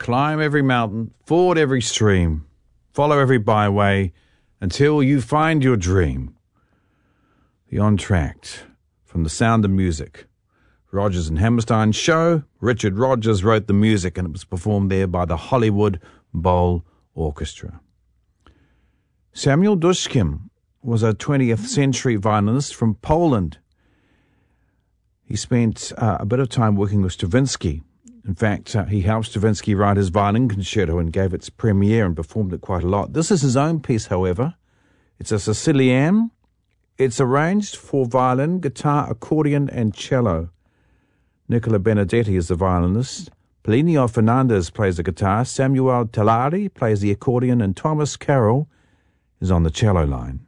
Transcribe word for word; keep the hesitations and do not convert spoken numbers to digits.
Climb every mountain, ford every stream, follow every byway until you find your dream. The Entr'acte from The Sound of Music. Rodgers and Hammerstein show. Richard Rodgers wrote the music and it was performed there by the Hollywood Bowl Orchestra. Samuel Dushkin was a twentieth century violinist from Poland. He spent uh, a bit of time working with Stravinsky. In fact, uh, he helped Stravinsky write his violin concerto and gave its premiere and performed it quite a lot. This is his own piece, however. It's a Sicilienne. It's arranged for violin, guitar, accordion, and cello. Nicola Benedetti is the violinist. Plinio Fernandez plays the guitar. Samuel Tellari plays the accordion, and Thomas Carroll is on the cello line.